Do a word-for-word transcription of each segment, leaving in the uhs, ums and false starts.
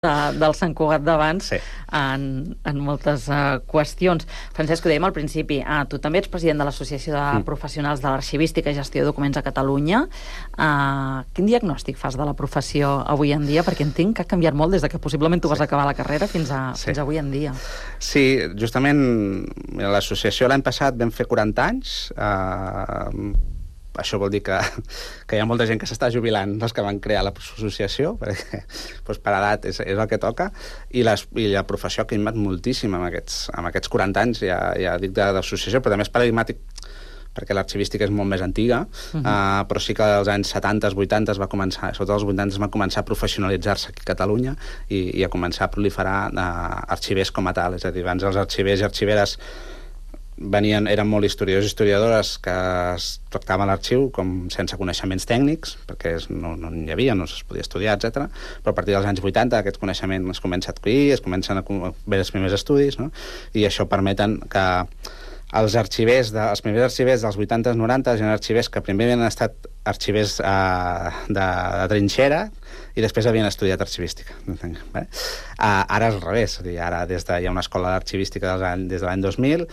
de, del Sant Cugat d'abans, sí. en, en moltes uh, qüestions. Francesc, ho dèiem al principi, uh, tu també ets president de l'Associació de mm. Professionals de l'Arxivística i Gestió de Documents a Catalunya. Uh, quin diagnòstic fas de la professió avui en dia? Perquè entenc que ha canviat molt des de que possiblement tu vas sí. acabar la carrera fins a, sí. fins a avui en dia. Sí, justament l'associació l'any passat vam fer quaranta anys. Uh, això vol dir que, que hi ha molta gent que s'està jubilant, els que van crear l'associació, perquè doncs, per edat és, és el que toca, i, les, i la professió ha canviat moltíssim amb aquests, amb aquests quaranta anys, ja, ja dic d'associació, però també és paradigmàtic perquè l'arxivística és molt més antiga, uh-huh. uh, però sí que als anys setanta, vuitanta es va començar, sobretot als vuitanta es va començar a professionalitzar-se aquí a Catalunya i, i a començar a proliferar uh, arxivers com a tal. És a dir, abans els arxivers i arxiveres venien, eren molt historiadors i historiadores que es tractaven l'arxiu com sense coneixements tècnics, perquè no, no n'hi havia, no es podia estudiar, etcètera. Però a partir dels anys vuitanta aquest coneixement es comença a adquirir, es comencen a veure els primers estudis, no? I això permeten que els arxivers, de, els primers arxivers dels vuitanta noranta eren arxivers que primer havien estat arxivers eh, de, de trinxera i després havien estudiat arxivística. Uh, ara és al revés, és a dir, ara des de, hi ha una escola d'arxivística des de l'any dos mil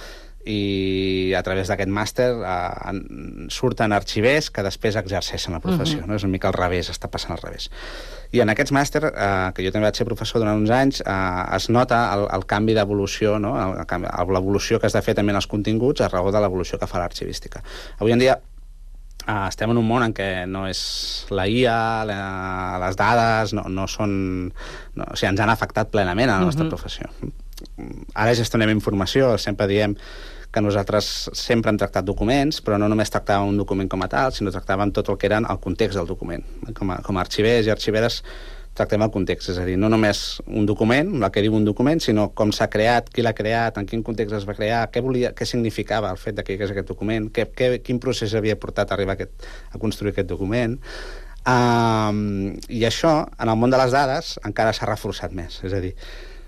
i a través d'aquest màster eh, surten arxivers que després exerceixen la professió. Uh-huh. No? És una mica al revés, està passant al revés. I en aquests màster, eh, que jo també vaig ser professor durant uns anys, eh, es nota el, el canvi d'evolució, no? L'evolució que es de fer també en els continguts a raó de l'evolució que fa l'arxivística. Avui en dia eh, estem en un món en què no és la I A, la, les dades, no, no són... No, o sigui, ens han afectat plenament a la nostra uh-huh. professió. Ara gestionem informació, sempre diem que nosaltres sempre hem tractat documents, però no només tractàvem un document com a tal, sinó tractàvem tot el que eren el context del document. Com a, com a arxivers i arxiveres tractem el context, és a dir, no només un document, el que diu un document, sinó com s'ha creat, qui l'ha creat, en quin context es va crear, què volia, què significava el fet de que hi hagués aquest document, què, què, quin procés havia portat a arribar a, aquest, a construir aquest document. Um, I això, en el món de les dades, encara s'ha reforçat més, és a dir,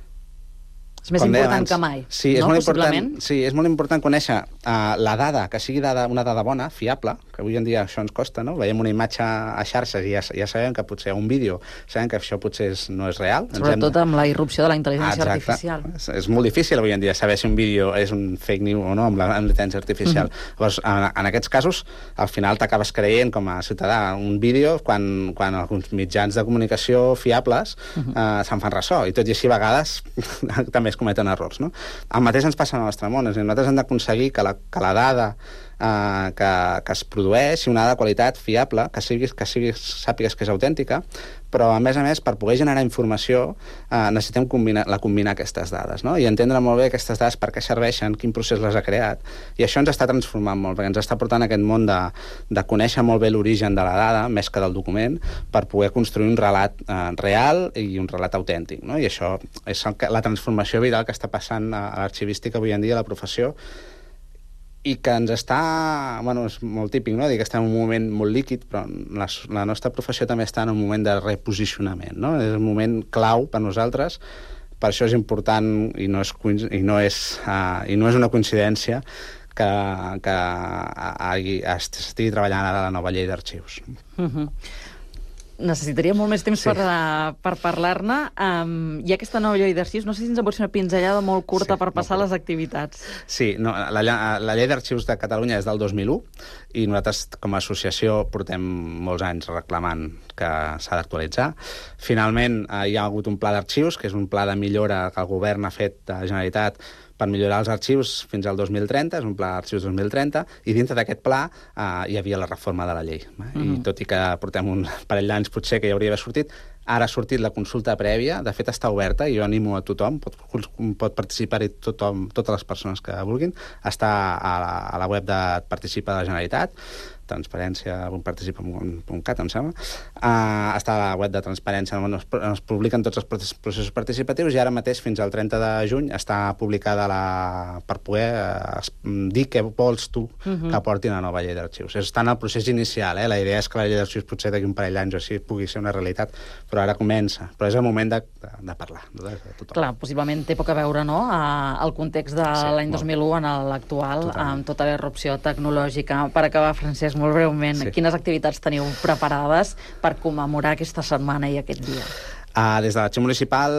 és més com important abans, que mai, sí, és no? Molt Possiblement. important, sí, és molt important conèixer uh, la dada, que sigui dada, una dada bona, fiable, que avui en dia això ens costa, no? Veiem una imatge a xarxes i ja, ja sabem que potser un vídeo, sabem que això potser és, no és real. Sobretot de... amb la irrupció de la intel·ligència ah, artificial. És, és molt difícil avui en dia saber si un vídeo és un fake news o no amb la intel·ligència artificial. Mm-hmm. Llavors, en, en aquests casos, al final t'acabes creient com a ciutadà un vídeo quan, quan alguns mitjans de comunicació fiables mm-hmm. uh, se'n fan ressò, i tot i així a vegades també es cometen errors, no? El mateix ens passa en el nostre món. Nosaltres hem d'aconseguir que la, que la dada eh, que, que es produeix sigui una dada de qualitat fiable, que, siguis, que siguis, sàpigues que és autèntica, però a més a més per poder generar informació eh, necessitem combinar, la combinar aquestes dades, no? I entendre molt bé aquestes dades per què serveixen, quin procés les ha creat, i això ens està transformant molt, perquè ens està portant a aquest món de, de conèixer molt bé l'origen de la dada, més que del document, per poder construir un relat eh, real i un relat autèntic, no? I això és el que, la transformació viral que està passant a l'arxivística avui en dia, a la professió, i que ens està... Bueno, és molt típic, no?, dir que estem en un moment molt líquid, però la, la nostra professió també està en un moment de reposicionament, no? És un moment clau per nosaltres, per això és important, i no és, i no és, uh, i no és una coincidència, que, que estigui treballant ara la nova llei d'arxius. Uh-huh. Necessitaria molt més temps sí. per, uh, per parlar-ne. Um, hi ha aquesta nova llei d'arxius. No sé si ens en pots fer una pinzellada molt curta sí, per passar a les activitats. Sí, no, la, la llei d'arxius de Catalunya és del dos mil u i nosaltres, com a associació, portem molts anys reclamant que s'ha d'actualitzar. Finalment, eh, hi ha hagut un pla d'arxius, que és un pla de millora que el govern ha fet de la Generalitat per millorar els arxius fins al dos mil trenta, és un pla d'arxius dos mil trenta, i dintre d'aquest pla eh, hi havia la reforma de la llei. Eh? Mm-hmm. I tot i que portem un parell d'anys potser que ja hauria d'haver sortit, ara ha sortit la consulta prèvia, de fet està oberta, i jo animo a tothom, pot, pot participar-hi tothom, totes les persones que vulguin, està a la, a la web de Participa de la Generalitat, transparència punt participa punt cat, em sembla. Uh, està a la web de transparència, on es, es publiquen tots els processos participatius, i ara mateix, fins al trenta de juny, està publicada la, per poder uh, dir què vols tu uh-huh. que porti la nova llei d'arxius. Està en el procés inicial, eh? La idea és que la llei d'arxius potser d'aquí un parell d'anys o així pugui ser una realitat, però ara comença. Però és el moment de, de, de parlar. De, de tothom. Clar, possiblement té poc a veure, no?, uh, el context de sí, l'any dos mil u en l'actual, amb tota la irrupció tecnològica. Per acabar, Francesc, molt breument, sí. quines activitats teniu preparades per commemorar aquesta setmana i aquest dia? Uh, des de l'Arxiu Municipal